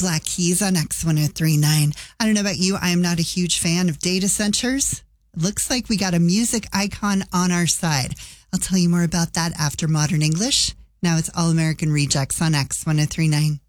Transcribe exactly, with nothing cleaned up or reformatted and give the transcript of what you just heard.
Black Keys on X ten thirty-nine. I don't know about you. I am not a huge fan of data centers. Looks like we got a music icon on our side. I'll tell you more about that after Modern English. Now it's All American Rejects on X ten thirty-nine.